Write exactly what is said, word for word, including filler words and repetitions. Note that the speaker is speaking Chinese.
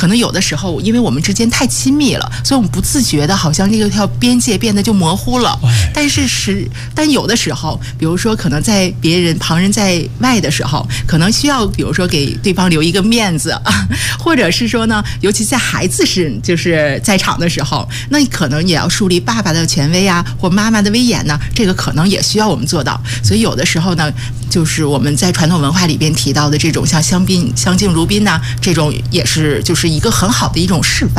可能有的时候因为我们之间太亲密了，所以我们不自觉的好像这个条边界变得就模糊了。但是是但有的时候，比如说可能在别人旁人在外的时候，可能需要比如说给对方留一个面子，或者是说呢，尤其在孩子是就是在场的时候，那可能也要树立爸爸的权威啊，或妈妈的威严呢，这个可能也需要我们做到。所以有的时候呢，就是我们在传统文化里边提到的这种像相宾相敬如宾呐、啊，这种也是就是一个很好的一种示范。